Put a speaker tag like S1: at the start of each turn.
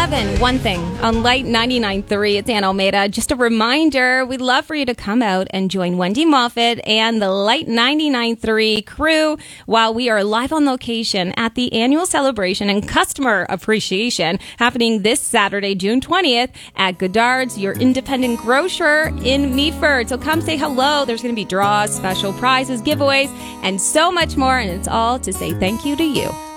S1: 11, One Thing on Light 99.3. It's Ann Almeida. Just a reminder, we'd love for you to come out and join Wendy Moffat and the Light 99.3 crew while we are live on location at the annual celebration and customer appreciation happening this Saturday, June 20th at Goddard's, your independent grocer in Meaford. So come say hello. There's going to be draws, special prizes, giveaways, and so much more. And it's all to say thank you to you.